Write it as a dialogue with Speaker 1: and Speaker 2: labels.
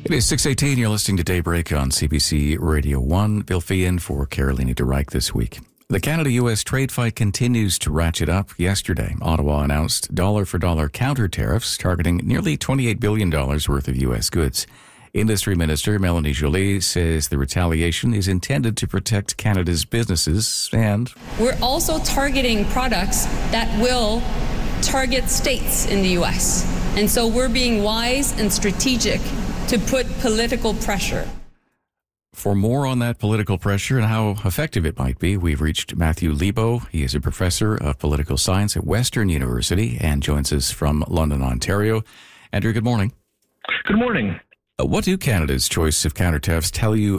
Speaker 1: It is 6:18. You're listening to Daybreak on CBC Radio 1. Bill Fee in for Carolina DeReich this week. The Canada-U.S. trade fight continues to ratchet up. Yesterday, Ottawa announced dollar-for-dollar counter tariffs targeting nearly $28 billion worth of U.S. goods. Industry Minister Melanie Joly says the retaliation is intended to protect Canada's businesses and...
Speaker 2: We're also targeting products that will target states in the U.S. And so we're being wise and strategic to put political pressure.
Speaker 1: For more on that political pressure and how effective it might be, we've reached Matthew Lebo. He is a professor of political science at Western University and joins us from London, Ontario. Andrew, good morning.
Speaker 3: Good morning.
Speaker 1: What do Canada's choice of counter tariffs tell you